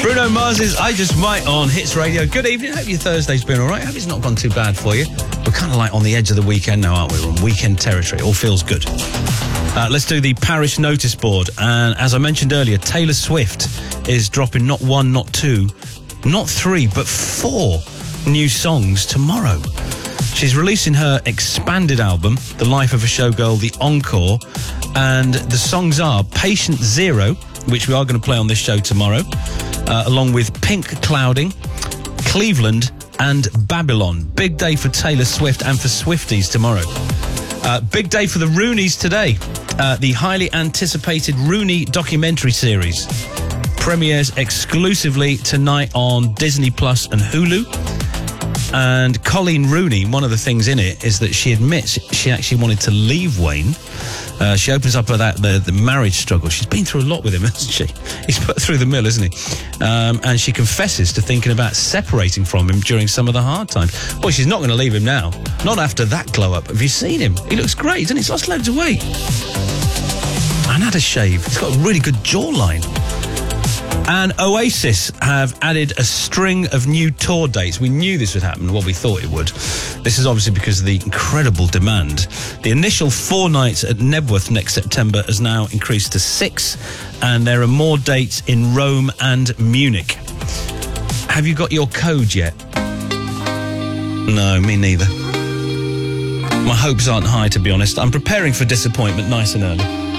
Bruno Mars's I Just Might on Hits Radio. Good evening. Hope your Thursday's been all right. Hope it's not gone too bad for you. We're kind of like on the edge of the weekend now, aren't we? We're on weekend territory. It all feels good. Let's do the parish notice board. And as I mentioned earlier, Taylor Swift is dropping not one, not two, not three, but 4 new songs tomorrow. She's releasing her expanded album, The Life of a Showgirl, The Encore, and the songs are Patient Zero, which we are going to play on this show tomorrow, along with Pink Clouding, Cleveland, and Babylon. Big day for Taylor Swift and for Swifties tomorrow. Big day for the Roonies today. The highly anticipated Rooney documentary series premieres exclusively tonight on Disney Plus and Hulu. And Colleen Rooney, one of the things in it is that she admits she actually wanted to leave Wayne. She opens up about the marriage struggle. She's been through a lot with him, hasn't she? He's put through the mill, isn't he? And she confesses to thinking about separating from him during some of the hard times. Well, she's not going to leave him now. Not after that glow-up. Have you seen him? He looks great, doesn't he? He's lost loads of weight. And had a shave. He's got a really good jawline. And Oasis have added a string of new tour dates. We knew this would happen, well, we thought it would. This is obviously because of the incredible demand. The initial 4 nights at Nebworth next September has now increased to 6, and there are more dates in Rome and Munich. Have you got your code yet? No, me neither. My hopes aren't high, to be honest. I'm preparing for disappointment nice and early.